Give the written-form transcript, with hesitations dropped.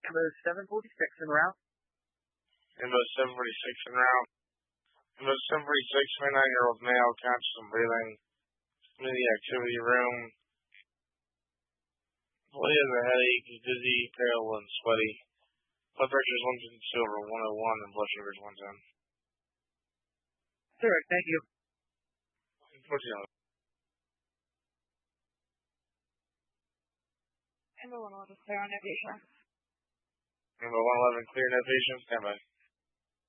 Ambo 746 en route. Ambo 746 en route. Ambo 746, 29-year-old male, conscious and breathing. In the activity room. He has a headache, he's dizzy, pale, and sweaty. Blood pressure is 152 over 101 and blood sugar is 110. Sir, thank you. Unfortunately. Ambo 111, clear on no patient. Ambo 111, clear, no patient, stand by.